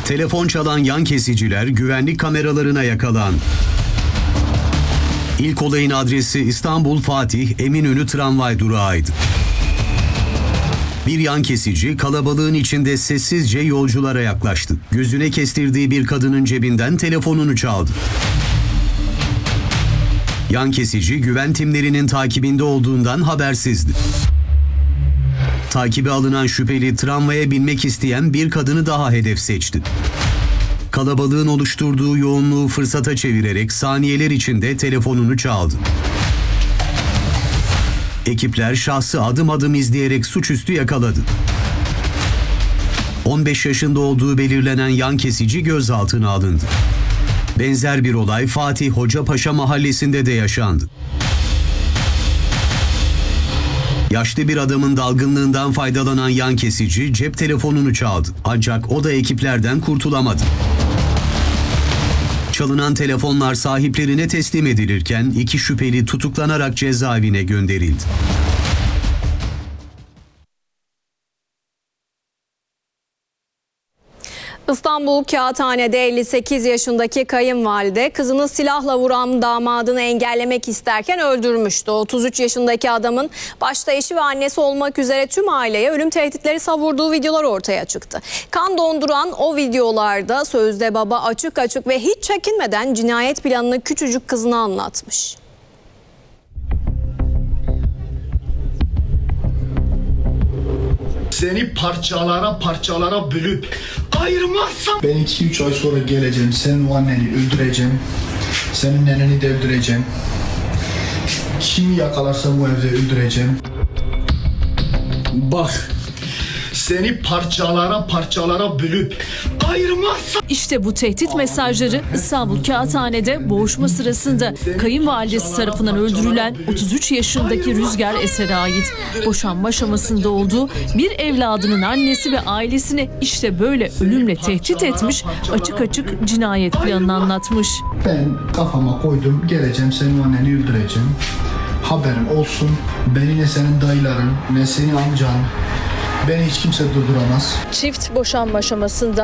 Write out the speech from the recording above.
Telefon çalan yan kesiciler güvenlik kameralarına yakalandı. İlk olayın adresi İstanbul Fatih Eminönü tramvay durağıydı. Bir yan kesici kalabalığın içinde sessizce yolculara yaklaştı. Gözüne kestirdiği bir kadının cebinden telefonunu çaldı. Yan kesici güven timlerinin takibinde olduğundan habersizdi. Takibe alınan şüpheli tramvaya binmek isteyen bir kadını daha hedef seçti. Kalabalığın oluşturduğu yoğunluğu fırsata çevirerek saniyeler içinde telefonunu çaldı. Ekipler şahsı adım adım izleyerek suçüstü yakaladı. 15 yaşında olduğu belirlenen yan kesici gözaltına alındı. Benzer bir olay Fatih Hocapaşa mahallesinde de yaşandı. Yaşlı bir adamın dalgınlığından faydalanan yan kesici cep telefonunu çaldı. Ancak o da ekiplerden kurtulamadı. Çalınan telefonlar sahiplerine teslim edilirken iki şüpheli tutuklanarak cezaevine gönderildi. İstanbul Kağıthane'de 58 yaşındaki kayınvalide kızını silahla vuran damadını engellemek isterken öldürmüştü. 33 yaşındaki adamın başta eşi ve annesi olmak üzere tüm aileye ölüm tehditleri savurduğu videolar ortaya çıktı. Kan donduran o videolarda sözde baba açık açık ve hiç çekinmeden cinayet planını küçücük kızına anlatmış. Seni parçalara bölüp ayırmazsam ben 2-3 ay sonra geleceğim, senin o anneni öldüreceğim, senin neneni de öldüreceğim. Kimi yakalarsam bu evde öldüreceğim. bak seni parçalara bölüp ayırmazsam. İşte bu tehdit mesajları İstanbul Kağıthane'de boğuşma sırasında kayınvalidesi tarafından öldürülen 33 yaşındaki Rüzgar Eser'e ait. Boşanma aşamasında olduğu bir evladının annesi ve ailesini işte böyle ölümle tehdit etmiş, açık açık cinayet planını anlatmış. Ben kafama koydum, geleceğim, senin o anneni öldüreceğim. Haberin olsun, beni ne senin dayıların ne senin amcan, beni hiç kimse durduramaz. Çift boşanma aşamasında